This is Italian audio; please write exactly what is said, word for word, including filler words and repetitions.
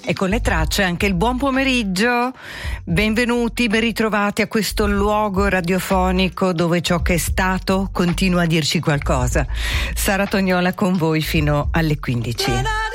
E con le tracce anche il buon pomeriggio. Benvenuti, ben ritrovati a questo luogo radiofonico dove ciò che è stato continua a dirci qualcosa. Sara Tognola con voi fino alle quindici.